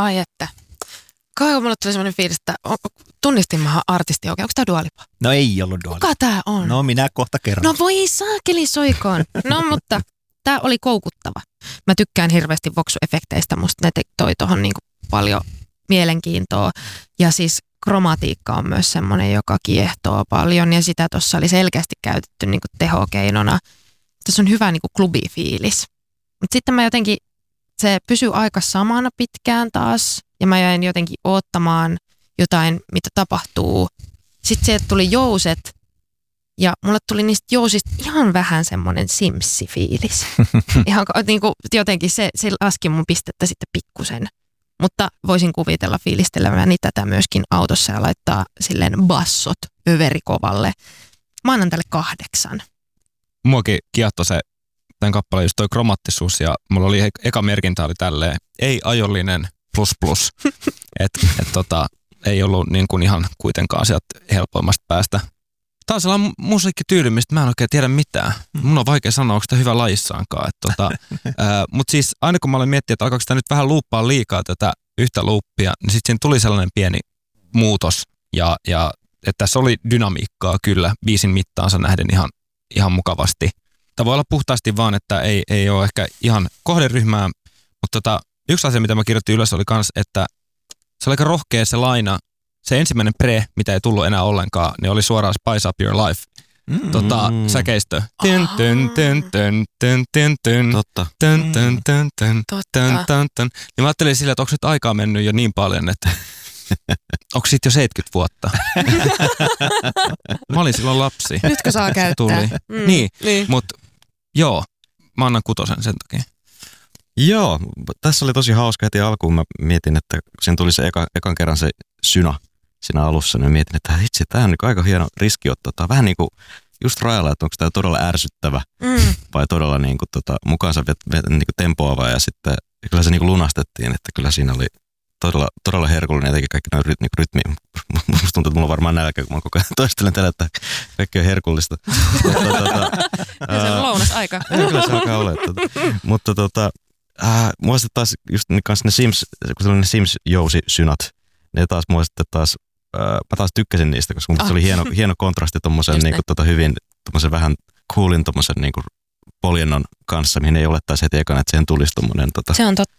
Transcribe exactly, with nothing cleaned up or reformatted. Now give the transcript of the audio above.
Ai että. Kauan mulle tuli semmoinen fiilis, että on, tunnistin mä artisti oikein. Onko tää Dua Lipa? No ei ollut Dua Lipa. Kuka tää on? No minä kohta kerron. No voi saakeli soikoon. No mutta tää oli koukuttava. Mä tykkään hirveästi voksuefekteistä. Musta ne toi tohon niinku paljon mielenkiintoa. Ja siis kromatiikka on myös semmoinen, joka kiehtoo paljon. Ja sitä tuossa oli selkeästi käytetty niinku tehokeinona. Tässä on hyvä niinku klubifiilis. Mutta sitten mä jotenkin, se pysyy aika samana pitkään taas. Ja mä jäin jotenkin oottamaan jotain, mitä tapahtuu. Sitten sieltä tuli jouset. Ja mulle tuli niistä jousista ihan vähän semmoinen Sims-fiilis. Ihan niin kuin, jotenkin se, se laski mun pistettä sitten pikkusen. Mutta voisin kuvitella fiilisteleväni tätä myöskin autossa ja laittaa silleen bassot överikovalle. Mä annan tälle kahdeksan. Muakin kiehtoi se tämän kappaleen just toi kromaattisuus ja mulla oli eka merkintä oli tälleen, ei ajollinen plus plus. Että et tota, ei ollut niin kuin ihan kuitenkaan sieltä helpoimmasta päästä. Tämä on sellainen musiikkityyli, mistä mä en oikein tiedä mitään. Mun on vaikea sanoa, onko sitä hyvä lajissaankaan. Tota, mutta siis aina kun mä olen miettinyt, että alkaako sitä nyt vähän luuppaa liikaa tätä yhtä luuppia, niin sitten siinä tuli sellainen pieni muutos. Ja, ja että tässä oli dynamiikkaa kyllä biisin mittaansa nähden ihan, ihan mukavasti. Tämä voi olla puhtaasti vaan, että ei, ei ole ehkä ihan kohderyhmää. Mutta tota, yksi asia, mitä mä kirjoitin ylös, oli kans, että se oli aika rohkea se laina. Se ensimmäinen pre, mitä ei tullut enää ollenkaan, niin oli suoraan Spice Up Your Life. Mm. Tota, säkeistö. Tyn, tyn, tyn, tyn, tyn, tyn, tyn. Totta. Tyn, tyn, tyn, tyn, tyn, tyn, tyn. Niin mä ajattelin sillä, että onko nyt aikaa mennyt jo niin paljon, että onko siitä jo seitsemänkymmentä vuotta? Mä olin silloin lapsi. Nytkö saa käyttää? Tuli. Mm. Niin, niin. mutta joo, mä annan kutosen sen takia. Joo, tässä oli tosi hauska heti alkuun. Mä mietin, että siinä tuli se eka, ekan kerran se syna siinä alussa, niin mietin, että itse tämä on niin aika hieno riskiotto. Tämä on vähän niin kuin just rajalla, että onko tämä todella ärsyttävä mm. vai todella niin kuin tota, mukaansa vet, vet, niin kuin tempoava. Ja sitten kyllä se niin kuin lunastettiin, että kyllä siinä oli todella, todella herkullinen jotenkin kaikki noin ryt, niin rytmi. Musta tuntuu, että mulla on varmaan nälkä, kun mä koko ajan toistelen tällä, että kaikki on herkullista. Se on lounasaika. Kyllä se alkaa olla. Mutta tota, äh, mua sitten taas just ne, ne Sims, kun ne Sims-jousisynat, ne taas mua sitten taas, äh, mä taas tykkäsin niistä, koska ah. se oli hieno, hieno kontrasti tommosen niinku, tota, hyvin, tommosen vähän coolin tommosen niinku poljennon kanssa, mihin ei olettaisi heti ekana, että siihen tulisi tommonen tota, se on totta.